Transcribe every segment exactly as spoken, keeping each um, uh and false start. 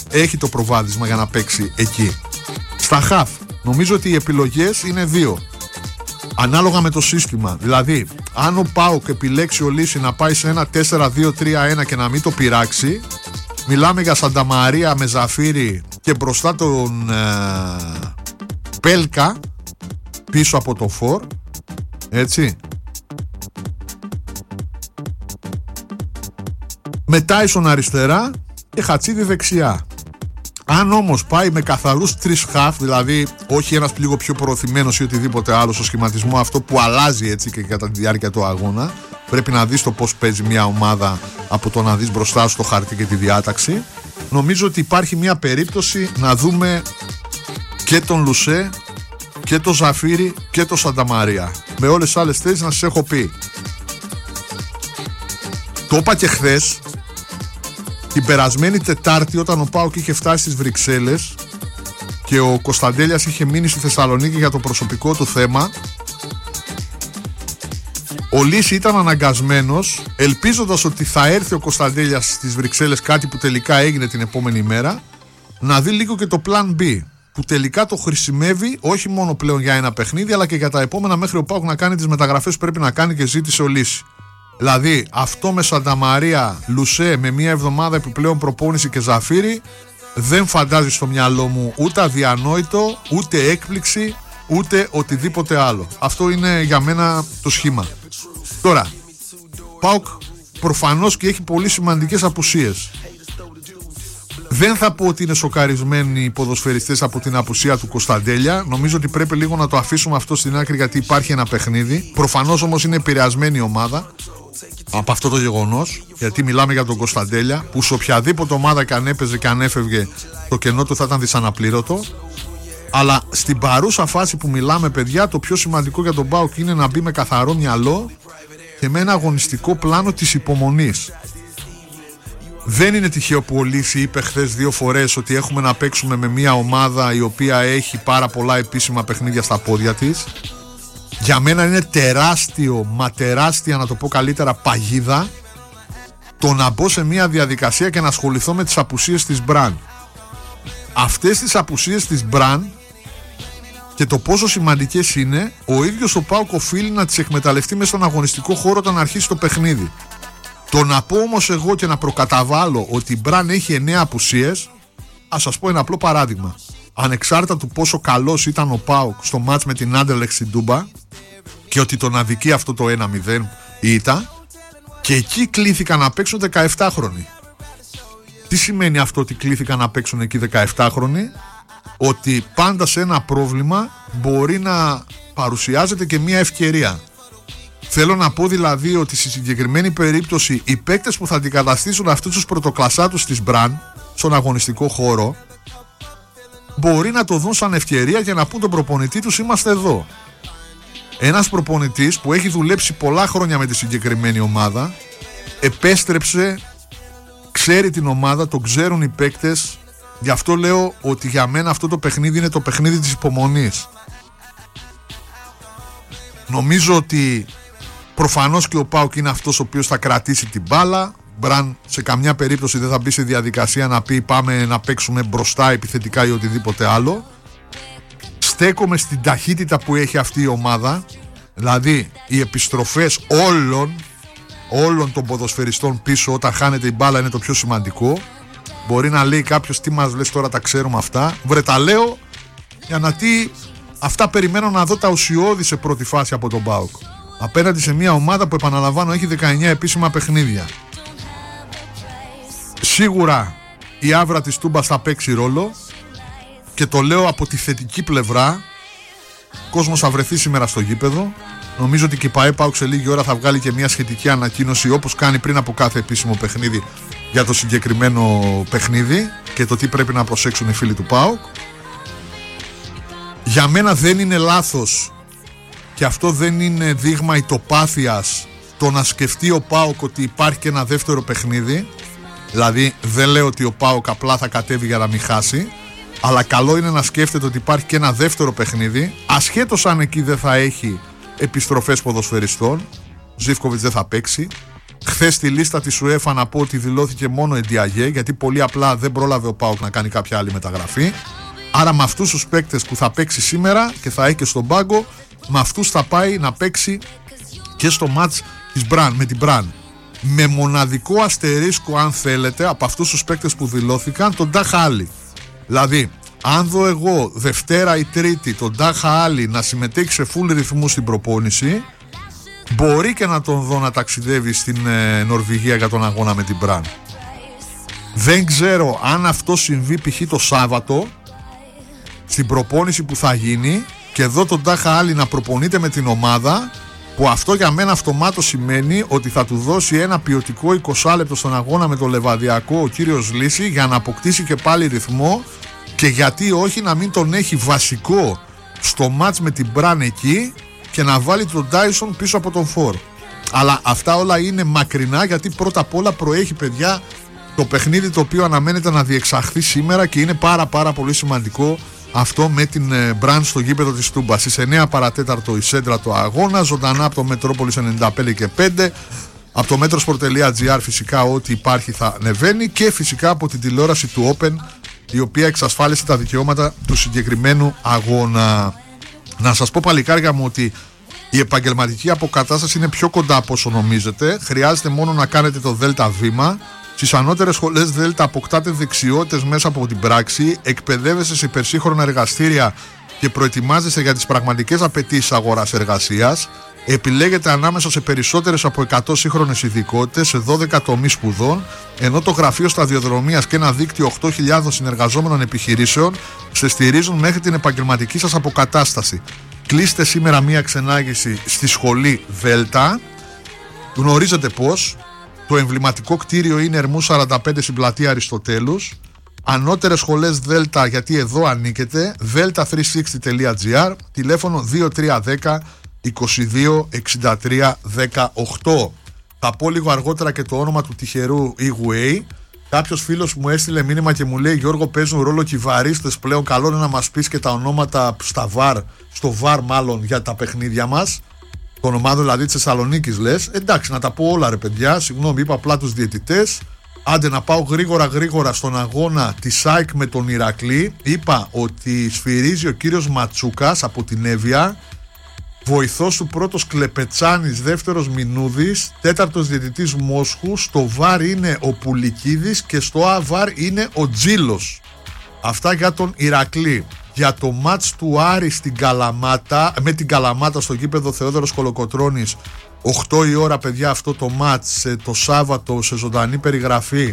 έχει το προβάδισμα για να παίξει εκεί. Στα χαφ νομίζω ότι οι επιλογές είναι δύο, ανάλογα με το σύστημα. Δηλαδή αν ο ΠΑΟΚ επιλέξει ο Λύση να πάει σε ένα τέσσερα δύο τρία ένα και να μην το πειράξει, μιλάμε για Σανταμαρία με Ζαφύρι και μπροστά τον ε, Πέλκα πίσω από το φορ, έτσι, με Τάισον αριστερά και Χατσίδη δεξιά. Αν όμως πάει με καθαρούς τρεις χαφ, δηλαδή όχι ένας λίγο πιο προωθημένος ή οτιδήποτε άλλο στο σχηματισμό αυτό που αλλάζει έτσι και κατά τη διάρκεια του αγώνα, πρέπει να δεις το πώς παίζει μια ομάδα από το να δεις μπροστά σου το χαρτί και τη διάταξη. Νομίζω ότι υπάρχει μια περίπτωση να δούμε και τον Λουσέ και τον Ζαφύρι και τον Σανταμαρία. Με όλες τις άλλες θέσεις να σας έχω πει. Το είπα και χθες, την περασμένη Τετάρτη, όταν ο ΠΑΟΚ είχε φτάσει στις Βρυξέλλες και ο Κωνσταντέλιας είχε μείνει στη Θεσσαλονίκη για το προσωπικό του θέμα, ο Λύση ήταν αναγκασμένος, ελπίζοντας ότι θα έρθει ο Κωνσταντέλιας στις Βρυξέλλες, κάτι που τελικά έγινε την επόμενη μέρα, να δει λίγο και το Plan B, που τελικά το χρησιμεύει όχι μόνο πλέον για ένα παιχνίδι, αλλά και για τα επόμενα, μέχρι ο ΠΑΟΚ να κάνει τις μεταγραφές που πρέπει να κάνει και ζήτησε ο Λύση. Δηλαδή αυτό με Σανταμαρία, Λουσέ, με μία εβδομάδα επιπλέον προπόνηση και Ζαφύρι, δεν φαντάζει στο μυαλό μου ούτε αδιανόητο, ούτε έκπληξη, ούτε οτιδήποτε άλλο. Αυτό είναι για μένα το σχήμα. Τώρα, ΠΑΟΚ προφανώς και έχει πολύ σημαντικές απουσίες. Δεν θα πω ότι είναι σοκαρισμένοι οι ποδοσφαιριστές από την απουσία του Κωνσταντέλια. Νομίζω ότι πρέπει λίγο να το αφήσουμε αυτό στην άκρη, γιατί υπάρχει ένα παιχνίδι. Προφανώς όμως είναι επηρεασμένη η ομάδα από αυτό το γεγονός, γιατί μιλάμε για τον Κωνσταντέλια, που σε οποιαδήποτε ομάδα και αν έπαιζε και αν έφευγε, το κενό του θα ήταν δυσαναπλήρωτο. Αλλά στην παρούσα φάση που μιλάμε, παιδιά, το πιο σημαντικό για τον ΠΑΟΚ είναι να μπει με καθαρό μυαλό και με ένα αγωνιστικό πλάνο της υπομονής. Δεν είναι τυχαίο που ο Λύση είπε χθες δύο φορές ότι έχουμε να παίξουμε με μια ομάδα η οποία έχει πάρα πολλά επίσημα παιχνίδια στα πόδια της. Για μένα είναι τεράστιο, μα τεράστια, να το πω καλύτερα, παγίδα το να μπω σε μια διαδικασία και να ασχοληθώ με τις απουσίες της Μπραν. Αυτές τις απουσίες της Μπραν και το πόσο σημαντικές είναι, ο ίδιος ο ΠΑΟΚ οφείλει να τις εκμεταλλευτεί μέσα στον αγωνιστικό χώρο όταν αρχίσει το παιχνίδι. Το να πω όμως εγώ και να προκαταβάλω ότι η Μπραν έχει εννέα απουσίες, ας σας πω ένα απλό παράδειγμα. Ανεξάρτητα του πόσο καλός ήταν ο ΠΑΟΚ στο μάτς με την Άντερλεχτ στην Τούμπα και ότι τον αδικεί αυτό το ένα μηδέν ήταν, και εκεί κλήθηκαν να παίξουν δεκαεπτάχρονοι. Τι σημαίνει αυτό ότι κλήθηκαν να παίξουν εκεί δεκαεπτάχρονοι? Ότι πάντα σε ένα πρόβλημα μπορεί να παρουσιάζεται και μια ευκαιρία. Θέλω να πω δηλαδή ότι στη συγκεκριμένη περίπτωση οι παίκτες που θα αντικαταστήσουν αυτούς τους πρωτοκλασσάτους της Μπραν στον αγωνιστικό χώρο μπορεί να το δουν σαν ευκαιρία και να πούν τον προπονητή τους, είμαστε εδώ. Ένας προπονητής που έχει δουλέψει πολλά χρόνια με τη συγκεκριμένη ομάδα, επέστρεψε, ξέρει την ομάδα, το ξέρουν οι παίκτες. Γι' αυτό λέω ότι για μένα αυτό το παιχνίδι είναι το παιχνίδι της υπομονής. Νομίζω ότι προφανώς και ο ΠΑΟΚ είναι αυτός ο οποίος θα κρατήσει την μπάλα. Μπραν σε καμιά περίπτωση δεν θα μπει σε διαδικασία να πει πάμε να παίξουμε μπροστά επιθετικά ή οτιδήποτε άλλο. Στέκομαι στην ταχύτητα που έχει αυτή η ομάδα, δηλαδή οι επιστροφές όλων όλων των ποδοσφαιριστών πίσω όταν χάνεται η μπάλα είναι το πιο σημαντικό. Μπορεί να λέει κάποιος τι μας λες τώρα, τα ξέρουμε αυτά. Βρε, τα λέω για να τι, αυτά περιμένω να δω τα ουσιώδη σε πρώτη φάση από τον ΠΑΟΚ απέναντι σε μια ομάδα που, επαναλαμβάνω, έχει δεκαεννέα επίσημα παιχνίδια. Σίγουρα η άβρα της Τούμπας θα παίξει ρόλο και το λέω από τη θετική πλευρά. Ο κόσμος θα βρεθεί σήμερα στο γήπεδο. Νομίζω ότι και η ΠΑΕ ΠΑΟΚ σε λίγη ώρα θα βγάλει και μια σχετική ανακοίνωση, όπως κάνει πριν από κάθε επίσημο παιχνίδι, για το συγκεκριμένο παιχνίδι και το τι πρέπει να προσέξουν οι φίλοι του ΠΑΟΚ. Για μένα δεν είναι λάθος και αυτό δεν είναι δείγμα ητοπάθειας το να σκεφτεί ο ΠΑΟΚ ότι υπάρχει και ένα δεύτερο παιχνίδι. Δηλαδή δεν λέω ότι ο ΠΑΟΚ απλά θα κατέβει για να μην χάσει, αλλά καλό είναι να σκέφτεται ότι υπάρχει και ένα δεύτερο παιχνίδι, ασχέτως αν εκεί δεν θα έχει επιστροφές ποδοσφαιριστών. Ζίβκοβιτς δεν θα παίξει, Χθες στη λίστα της UEFA να πω ότι δηλώθηκε μόνο Εντιαγέ, γιατί πολύ απλά δεν πρόλαβε ο ΠΑΟΚ να κάνει κάποια άλλη μεταγραφή. Άρα με αυτούς τους παίκτες που θα παίξει σήμερα και θα έχει και στον πάγκο, με αυτούς θα πάει να παίξει και στο μάτς της Μπραν, με την Μπραν. Με μοναδικό αστερίσκο, αν θέλετε, από αυτούς τους παίκτες που δηλώθηκαν, τον Τάχα Άλι. Δηλαδή, αν δω εγώ Δευτέρα ή Τρίτη τον Τάχα Άλι να συμμετέχει σε full ρυθμού στην προπόνηση, μπορεί και να τον δω να ταξιδεύει στην ε, Νορβηγία για τον αγώνα με την Μπραν. Δεν ξέρω αν αυτό συμβεί π.χ. το Σάββατο στην προπόνηση που θα γίνει και εδώ τον Τάχα Άλι να προπονείται με την ομάδα, που αυτό για μένα αυτομάτως σημαίνει ότι θα του δώσει ένα ποιοτικό είκοσι λεπτό στον αγώνα με το Λεβαδιακό ο κύριος Λύση, για να αποκτήσει και πάλι ρυθμό, και γιατί όχι να μην τον έχει βασικό στο μάτς με την Μπραν εκεί και να βάλει τον Τάισον πίσω από τον Φορ. Αλλά αυτά όλα είναι μακρινά, γιατί πρώτα απ' όλα προέχει, παιδιά, το παιχνίδι το οποίο αναμένεται να διεξαχθεί σήμερα και είναι πάρα πάρα πολύ σημαντικό αυτό με την Μπραν στο γήπεδο της Τούμπας. Στις εννιά παρατέταρτο η Σέντρα το αγώνα, ζωντανά από το Μετρόπολης ενενήντα πέντε και πέντε, από το metrosport τελεία gr φυσικά ό,τι υπάρχει θα ανεβαίνει, και φυσικά από την τηλεόραση του Open, η οποία εξασφάλισε τα δικαιώματα του συγκεκριμένου αγώνα. Να σας πω, παλικάρια μου, ότι η επαγγελματική αποκατάσταση είναι πιο κοντά από όσο νομίζετε. Χρειάζεται μόνο να κάνετε το δέλτα βήμα. Στις ανώτερες σχολές Δέλτα αποκτάτε δεξιότητες μέσα από την πράξη, εκπαιδεύεστε σε υπερσύγχρονα εργαστήρια και προετοιμάζεστε για τις πραγματικές απαιτήσεις αγοράς εργασίας. Επιλέγετε ανάμεσα σε περισσότερες από εκατό σύγχρονες ειδικότητες σε δώδεκα τομείς σπουδών, ενώ το Γραφείο Σταδιοδρομίας και ένα δίκτυο οκτώ χιλιάδων συνεργαζόμενων επιχειρήσεων σε στηρίζουν μέχρι την επαγγελματική σας αποκατάσταση. Κλείστε σήμερα μία ξενάγηση στη σχολή Δέλτα. Γνωρίζετε πώς. Το εμβληματικό κτίριο είναι Ερμού σαράντα πέντε στην πλατεία Αριστοτέλους. Ανώτερες σχολές Δέλτα, γιατί εδώ ανήκετε, δέλτα τριακόσια εξήντα τελεία gr, τηλέφωνο δύο τρία ένα μηδέν είκοσι δύο εξήντα τρία δεκαοκτώ. Θα πω λίγο αργότερα και το όνομα του τυχερού Ιγουέι. Κάποιος φίλος μου έστειλε μήνυμα και μου λέει: Γιώργο, παίζουν ρόλο κυβαρίστες πλέον, καλό είναι να μας πεις και τα ονόματα στα βαρ, στο βαρ μάλλον, για τα παιχνίδια μας. Των ομάδων δηλαδή της Θεσσαλονίκης λες. Εντάξει, να τα πω όλα ρε παιδιά, συγγνώμη, είπα απλά τους διαιτητές. Άντε να πάω γρήγορα γρήγορα στον αγώνα της ΑΕΚ με τον Ηρακλή. Είπα ότι σφυρίζει ο κύριος Ματσούκας από την Εύβοια, βοηθός του πρώτος Κλεπετσάνης, δεύτερος Μινούδης, τέταρτος διαιτητής Μόσχου, στο βαρ είναι ο Πουλικίδης και στο αβαρ είναι ο Τζίλος. Αυτά για τον Ηρακλή. Για το μάτς του Άρη στην Καλαμάτα, με την Καλαμάτα στο γήπεδο Θεόδωρος Κολοκοτρώνης, οκτώ η ώρα, παιδιά, αυτό το μάτς το Σάββατο σε ζωντανή περιγραφή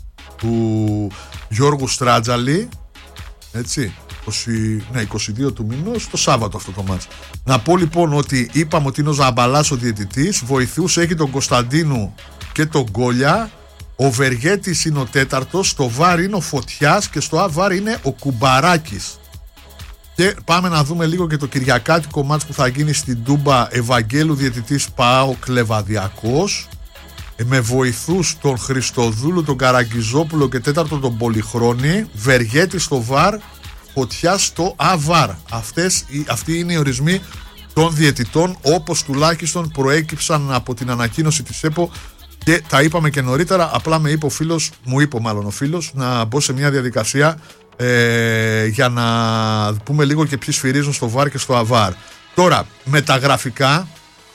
του Γιώργου Στράτζαλη, έτσι, είκοσι, ναι, είκοσι δύο του μηνός, το Σάββατο αυτό το μάτς. Να πω λοιπόν ότι είπαμε ότι είναι ο Ζαμπαλάς ο διαιτητής, βοηθούς έχει τον Κωνσταντίνου και τον Γκόλια, ο Βεργέτης είναι ο τέταρτος, στο βάρ είναι ο Φωτιάς και στο αβάρ είναι ο Κουμπαράκης. Και πάμε να δούμε λίγο και το κυριακάτικο μάτς που θα γίνει στην Τούμπα, Ευαγγέλου διαιτητής ΠΑΟΚ Λεβαδιακός, με βοηθούς τον Χριστοδούλου, τον Καραγκιζόπουλο και τέταρτο τον Πολυχρόνη, Βεργέτη στο βαρ, Φωτιά στο αβαρ. Αυτές, αυτοί είναι οι ορισμοί των διαιτητών, όπως τουλάχιστον προέκυψαν από την ανακοίνωση της ΕΠΟ, και τα είπαμε και νωρίτερα. Απλά με είπε ο φίλος, μου είπε μάλλον ο φίλος, να μπω σε μια διαδικασία ε, για να πούμε λίγο και ποιοι σφυρίζουν στο βαρ και στο αβαρ. Τώρα, με τα γραφικά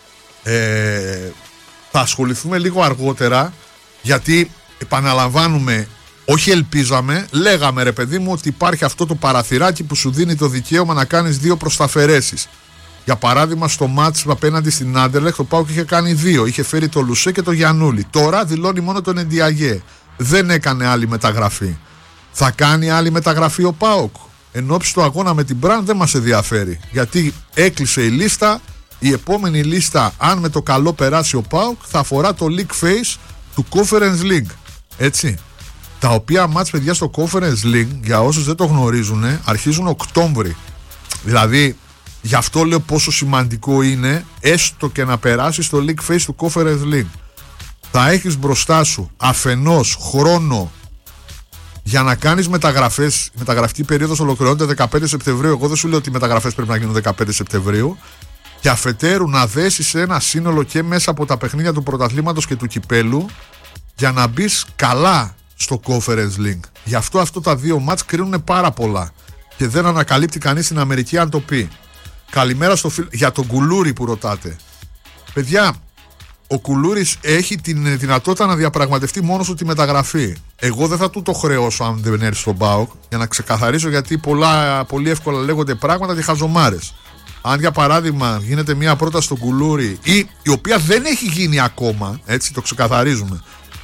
ε, θα ασχοληθούμε λίγο αργότερα, γιατί επαναλαμβάνουμε, όχι ελπίζαμε, λέγαμε ρε παιδί μου ότι υπάρχει αυτό το παραθυράκι που σου δίνει το δικαίωμα να κάνεις δύο προσταφαιρέσεις. Για παράδειγμα, στο μάτς απέναντι στην Άντερλεχτ, το ΠΑΟΚ είχε κάνει δύο. Είχε φέρει το Λουσέ και το Γιαννούλη. Τώρα δηλώνει μόνο τον Εντιαγέ. Δεν έκανε άλλη μεταγραφή. Θα κάνει άλλη μεταγραφή ο ΠΑΟΚ? Εν ώψη του αγώνα με την Μπραν δεν μας ενδιαφέρει. Γιατί έκλεισε η λίστα. Η επόμενη λίστα, αν με το καλό περάσει ο ΠΑΟΚ, θα αφορά το League Phase του Conference League. Έτσι. Τα οποία μάτς, παιδιά, στο Conference League, για όσους δεν το γνωρίζουν, αρχίζουν Οκτώβρη. Δηλαδή, γι' αυτό λέω πόσο σημαντικό είναι έστω και να περάσεις το League Phase του Conference League. Θα έχεις μπροστά σου αφενός χρόνο για να κάνεις μεταγραφές. Η μεταγραφική περίοδος ολοκληρώνεται δεκαπέντε Σεπτεμβρίου. Εγώ δεν σου λέω ότι οι μεταγραφές πρέπει να γίνουν δεκαπέντε Σεπτεμβρίου. και αφετέρου να δέσεις ένα σύνολο και μέσα από τα παιχνίδια του πρωταθλήματος και του κυπέλου για να μπεις καλά στο Conference League. Γι' αυτό αυτό τα δύο μάτς κρίνουν πάρα πολλά και δεν ανακαλύπτει κανείς στην Αμερική αν το πει. Καλημέρα στο φίλο για τον Κουλούρη που ρωτάτε. Παιδιά, ο Κουλούρης έχει την δυνατότητα να διαπραγματευτεί μόνος του τη μεταγραφή. Εγώ δεν θα του το χρεώσω αν δεν έρθει στον ΠΑΟΚ, για να ξεκαθαρίσω, γιατί πολλά, πολύ εύκολα λέγονται πράγματα και χαζομάρες. Αν για παράδειγμα γίνεται μια πρόταση στον Κουλούρη, ή η οποία δεν έχει γίνει ακόμα, έτσι το ξεκαθαρίζουμε,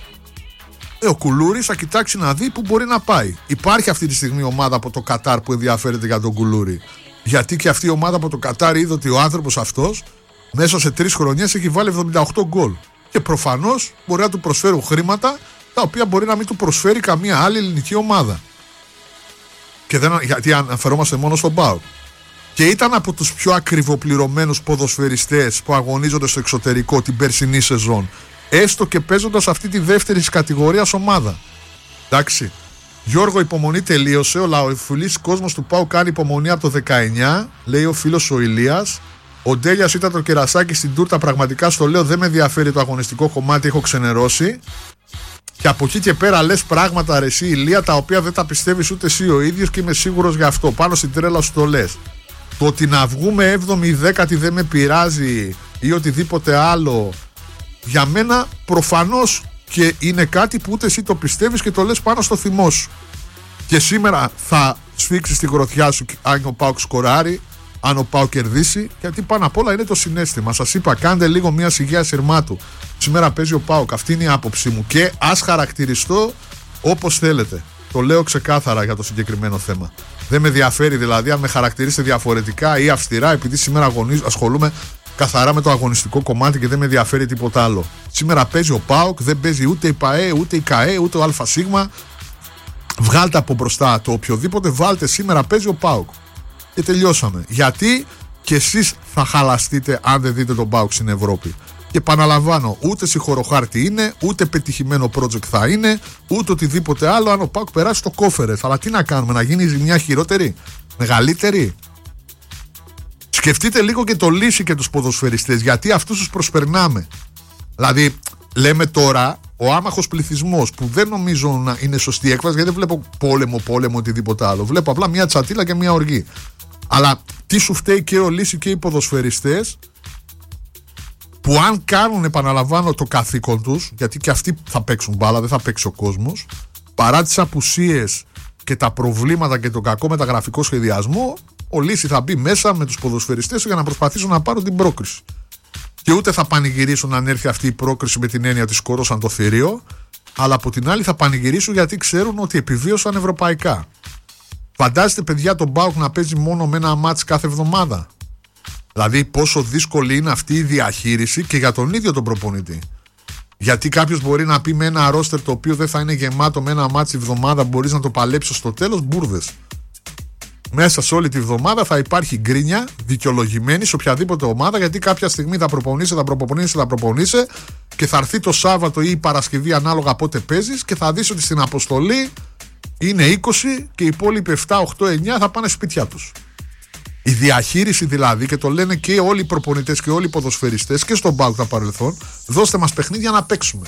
ε, ο Κουλούρης θα κοιτάξει να δει που μπορεί να πάει. Υπάρχει αυτή τη στιγμή ομάδα από το Κατάρ που ενδιαφέρεται για τον Κουλούρη. Γιατί και αυτή η ομάδα από το Κατάρ είδε ότι ο άνθρωπος αυτός μέσα σε τρεις χρονιές έχει βάλει εβδομήντα οκτώ γκολ. Και προφανώς μπορεί να του προσφέρουν χρήματα τα οποία μπορεί να μην του προσφέρει καμία άλλη ελληνική ομάδα. Και δεν, γιατί αναφερόμαστε μόνο στον ΠΑΟΚ. Και ήταν από τους πιο ακριβοπληρωμένους ποδοσφαιριστές που αγωνίζονται στο εξωτερικό την περσινή σεζόν. Έστω και παίζοντας αυτή τη δεύτερη κατηγορίας ομάδα. Εντάξει. Γιώργο, υπομονή τελείωσε. Ο λαοφιλής κόσμος του ΠΑΟΚ κάνει υπομονή από το δεκαεννιά, λέει ο φίλος ο Ηλίας. Ο Ντέλιας ήταν το κερασάκι στην τούρτα. Πραγματικά στο λέω, δεν με ενδιαφέρει το αγωνιστικό κομμάτι, έχω ξενερώσει. Και από εκεί και πέρα λες πράγματα, ρε εσύ Ηλία, τα οποία δεν τα πιστεύεις ούτε εσύ ο ίδιος και είμαι σίγουρος γι' αυτό. Πάνω στην τρέλα σου το λες. Το ότι να βγούμε έβδομη ή δέκατη δεν με πειράζει ή οτιδήποτε άλλο, για μένα προφανώς και είναι κάτι που ούτε εσύ το πιστεύεις και το λες πάνω στο θυμό σου. Και σήμερα θα σφίξεις τη γροθιά σου αν ο ΠΑΟΚ σκοράρει, αν ο ΠΑΟΚ κερδίσει, γιατί πάνω απ' όλα είναι το συναίσθημα. Σας είπα, κάντε λίγο μια σιγεία σειρμάτου. Σήμερα παίζει ο ΠΑΟΚ, αυτή είναι η άποψή μου και ας χαρακτηριστώ όπως θέλετε. Το λέω ξεκάθαρα για το συγκεκριμένο θέμα. Δεν με ενδιαφέρει δηλαδή αν με χαρακτηρίσετε διαφορετικά ή αυστηρά, επειδή σήμερα αγωνίζω, ασχολούμαι καθαρά με το αγωνιστικό κομμάτι και δεν με ενδιαφέρει τίποτα άλλο. Σήμερα παίζει ο ΠΑΟΚ, δεν παίζει ούτε η ΠΑΕ, ούτε η ΚΑΕ, ούτε ο ΑΣ. Βγάλτε από μπροστά το οποιοδήποτε, βάλτε σήμερα παίζει ο ΠΑΟΚ. Και τελειώσαμε. Γιατί και εσείς θα χαλαστείτε αν δεν δείτε τον ΠΑΟΚ στην Ευρώπη. Και επαναλαμβάνω, ούτε συγχωροχάρτη είναι, ούτε πετυχημένο project θα είναι, ούτε οτιδήποτε άλλο αν ο ΠΑΟΚ περάσει στο Κόφερες. Αλλά τι να κάνουμε, να γίνει η ζημιά χειρότερη, μεγαλύτερη. Σκεφτείτε λίγο και το Λύση και τους ποδοσφαιριστές, γιατί αυτούς τους προσπερνάμε. Δηλαδή, λέμε τώρα, ο άμαχος πληθυσμός, που δεν νομίζω να είναι σωστή έκφραση, γιατί δεν βλέπω πόλεμο, πόλεμο, οτιδήποτε άλλο. Βλέπω απλά μια τσατίλα και μια οργή. Αλλά τι σου φταίει και ο Λύση και οι ποδοσφαιριστές, που αν κάνουν, επαναλαμβάνω, το καθήκον τους, γιατί και αυτοί θα παίξουν μπάλα, δεν θα παίξει ο κόσμος, παρά τις απουσίες και τα προβλήματα και τον κακό μεταγραφικό σχεδιασμό, ο Λύση θα μπει μέσα με τους ποδοσφαιριστές για να προσπαθήσουν να πάρουν την πρόκριση. Και ούτε θα πανηγυρίσουν αν έρθει αυτή η πρόκριση με την έννοια ότι σκόρωσαν το θηρίο, αλλά από την άλλη θα πανηγυρίσουν γιατί ξέρουν ότι επιβίωσαν ευρωπαϊκά. Φαντάζεστε, παιδιά, τον ΠΑΟΚ να παίζει μόνο με ένα μάτς κάθε εβδομάδα. Δηλαδή, πόσο δύσκολη είναι αυτή η διαχείριση και για τον ίδιο τον προπονητή. Γιατί κάποιος μπορεί να πει με ένα ρόστερ το οποίο δεν θα είναι γεμάτο με ένα μάτς τη εβδομάδα, μπορείς να το παλέψεις στο τέλος, μπουρδες. Μέσα σε όλη τη βδομάδα θα υπάρχει γκρίνια δικαιολογημένη σε οποιαδήποτε ομάδα, γιατί κάποια στιγμή θα προπονείσαι, θα προπονείσαι, θα προπονείσαι και θα έρθει το Σάββατο ή η Παρασκευή ανάλογα πότε παίζεις και θα δεις ότι στην αποστολή είναι είκοσι και οι υπόλοιποι επτά, οκτώ, εννιά θα πάνε σπίτια τους. Η διαχείριση δηλαδή, και το λένε και όλοι οι προπονητές και όλοι οι ποδοσφαιριστές και στον ΠΑΟΚ τα παρελθόν, δώστε μας παιχνίδια να παίξουμε.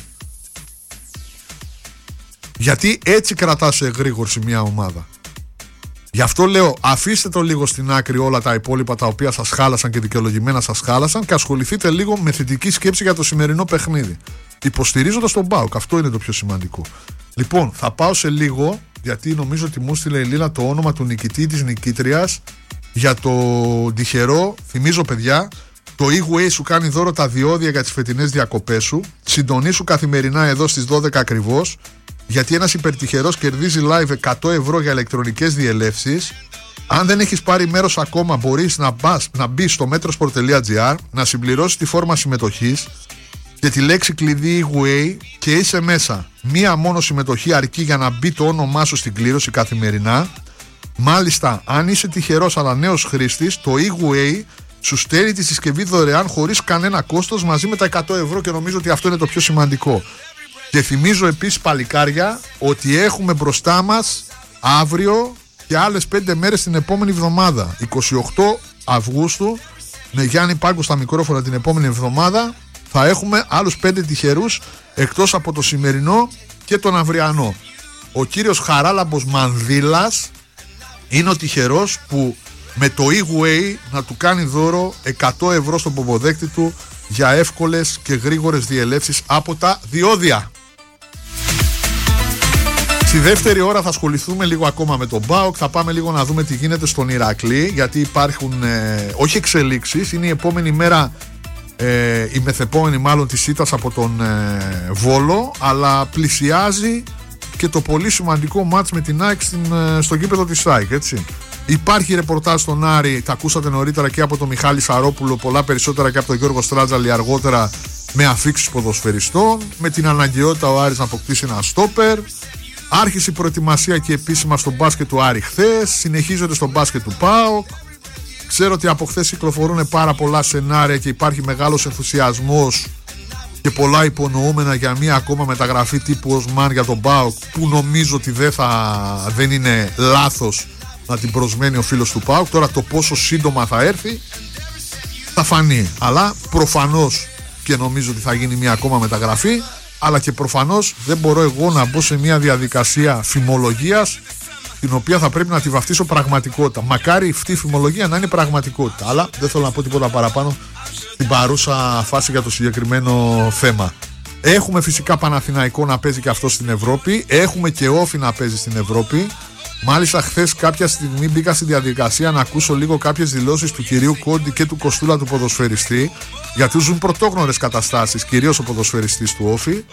Γιατί έτσι κρατάς σε εγρήγορση μια ομάδα. Γι' αυτό λέω, αφήστε το λίγο στην άκρη όλα τα υπόλοιπα τα οποία σας χάλασαν και δικαιολογημένα σας χάλασαν και ασχοληθείτε λίγο με θετική σκέψη για το σημερινό παιχνίδι. Υποστηρίζοντας τον ΠΑΟΚ, αυτό είναι το πιο σημαντικό. Λοιπόν, θα πάω σε λίγο, γιατί νομίζω ότι μου στείλε η Λίλα το όνομα του νικητή της νικήτριας για το τυχερό. Θυμίζω, παιδιά, το E-Way σου κάνει δώρο τα διόδια για τις φετινές διακοπές σου. Συντονίσου καθημερινά εδώ στις δώδεκα ακριβώς, γιατί ένας υπερτυχερός κερδίζει live εκατό ευρώ για ηλεκτρονικές διελεύσεις. Αν δεν έχεις πάρει μέρος ακόμα, μπορείς να, μπας, να μπεις στο metrosport τελεία gr, να συμπληρώσεις τη φόρμα συμμετοχής και τη λέξη κλειδί E-Way και είσαι μέσα. Μία μόνο συμμετοχή αρκεί για να μπει το όνομά σου στην κλήρωση καθημερινά. Μάλιστα, αν είσαι τυχερός αλλά νέος χρήστης, το E-Way σου στέλνει τη συσκευή δωρεάν χωρίς κανένα κόστος μαζί με τα εκατό ευρώ και νομίζω ότι αυτό είναι το πιο σημαντικό. Και θυμίζω επίσης, παλικάρια, ότι έχουμε μπροστά μας αύριο και άλλες πέντε μέρες την επόμενη εβδομάδα. εικοστή ογδόη Αυγούστου με Γιάννη Πάγκο στα μικρόφωνα την επόμενη εβδομάδα. Θα έχουμε άλλους πέντε τυχερούς εκτός από το σημερινό και τον αυριανό. Ο κύριος Χαράλαμπος Μανδύλας είναι ο τυχερός που με το e-way να του κάνει δώρο εκατό ευρώ στον ποποδέκτη του για εύκολες και γρήγορες διελεύσεις από τα διόδια. Στη δεύτερη ώρα θα ασχοληθούμε λίγο ακόμα με τον ΠΑΟΚ. Θα πάμε λίγο να δούμε τι γίνεται στον Ηρακλή, γιατί υπάρχουν ε, όχι εξελίξεις. Είναι η επόμενη μέρα, ε, η μεθεπόμενη μάλλον της ήττας από τον ε, Βόλο, αλλά πλησιάζει και το πολύ σημαντικό μάτς με την ΑΕΚ στην, ε, στο γήπεδο της ΑΕΚ, έτσι. Υπάρχει ρεπορτάζ στον Άρη, τα ακούσατε νωρίτερα και από τον Μιχάλη Σαρόπουλο, πολλά περισσότερα και από τον Γιώργο Στράτζαλη αργότερα, με αφίξεις ποδοσφαιριστών, με την αναγκαιότητα ο Άρης να αποκτήσει ένα στόπερ. Άρχισε η προετοιμασία και επίσημα στο μπάσκετ του Άρη χθες, συνεχίζονται στο μπάσκετ του ΠΑΟΚ. Ξέρω ότι από χθες κυκλοφορούν πάρα πολλά σενάρια και υπάρχει μεγάλος ενθουσιασμός και πολλά υπονοούμενα για μία ακόμα μεταγραφή τύπου Οσμάν για τον ΠΑΟΚ, που νομίζω ότι δεν, θα, δεν είναι λάθος να την προσμένει ο φίλος του ΠΑΟΚ. Τώρα το πόσο σύντομα θα έρθει θα φανεί, αλλά προφανώς και νομίζω ότι θα γίνει μία ακόμα μεταγραφή, αλλά και προφανώς δεν μπορώ εγώ να μπω σε μια διαδικασία φημολογίας την οποία θα πρέπει να τη βαφτίσω πραγματικότητα. Μακάρι αυτή η φημολογία να είναι πραγματικότητα, αλλά δεν θέλω να πω τίποτα παραπάνω στην παρούσα φάση για το συγκεκριμένο θέμα. Έχουμε φυσικά Παναθηναϊκό να παίζει και αυτό στην Ευρώπη, έχουμε και Όφη να παίζει στην Ευρώπη. Μάλιστα χθες κάποια στιγμή μπήκα στη διαδικασία να ακούσω λίγο κάποιες δηλώσεις του κυρίου Κόντι και του Κοστούλα του ποδοσφαιριστή, γιατί ζουν πρωτόγνωρες καταστάσεις, κυρίως ο ποδοσφαιριστής του Όφη,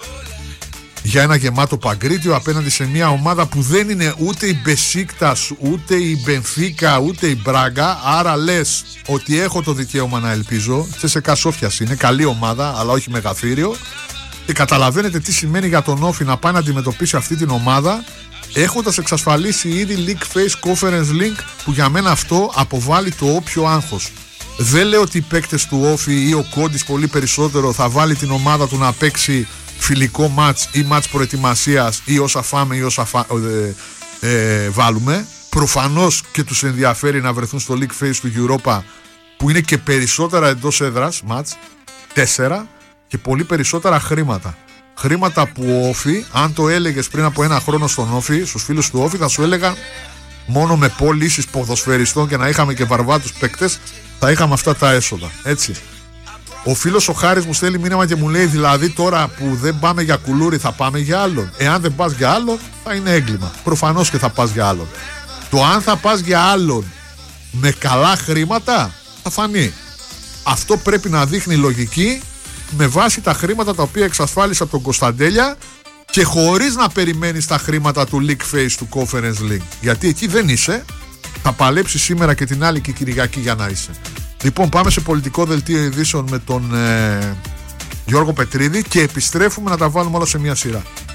για ένα γεμάτο Παγκρίτιο απέναντι σε μια ομάδα που δεν είναι ούτε η Μπεσίκτας, ούτε η Μπενφίκα, ούτε η Μπράγκα. Άρα λες ότι έχω το δικαίωμα να ελπίζω. Τσέσεκα Σόφιας είναι καλή ομάδα, αλλά όχι μεγαθύριο. Και καταλαβαίνετε τι σημαίνει για τον Όφη να πάει να αντιμετωπίσει αυτή την ομάδα, έχοντας εξασφαλίσει ήδη League Face Conference Link, που για μένα αυτό αποβάλλει το όποιο άγχος. Δεν λέω ότι οι παίκτες του Όφη ή ο Κόντις πολύ περισσότερο θα βάλει την ομάδα του να παίξει φιλικό μάτς ή μάτς προετοιμασίας ή όσα φάμε ή όσα φα... ε, ε, βάλουμε. Προφανώς και τους ενδιαφέρει να βρεθούν στο League Face του Europa, που είναι και περισσότερα εντός έδρας μάτς, τέσσερα, και πολύ περισσότερα χρήματα. Χρήματα που ο Όφη, αν το έλεγες πριν από ένα χρόνο στον Όφη, στους φίλους του Όφη, θα σου έλεγαν μόνο με πωλήσεις ποδοσφαιριστών και να είχαμε και βαρβάτους παίκτες, θα είχαμε αυτά τα έσοδα. Έτσι. Ο φίλος ο Χάρης μου στέλνει μήνυμα και μου λέει, δηλαδή τώρα που δεν πάμε για κουλούρι θα πάμε για άλλον. Εάν δεν πας για άλλον θα είναι έγκλημα. Προφανώς και θα πας για άλλον. Το αν θα πας για άλλον με καλά χρήματα θα φανεί. Αυτό πρέπει να δείχνει λογική με βάση τα χρήματα τα οποία εξασφάλισε από τον Κωνσταντέλια και χωρίς να περιμένεις τα χρήματα του League Face του Conference League. Γιατί εκεί δεν είσαι, θα παλέψεις σήμερα και την άλλη και Κυριακή για να είσαι. Λοιπόν, πάμε σε πολιτικό δελτίο ειδήσεων με τον ε, Γιώργο Πετρίδη και επιστρέφουμε να τα βάλουμε όλα σε μια σειρά.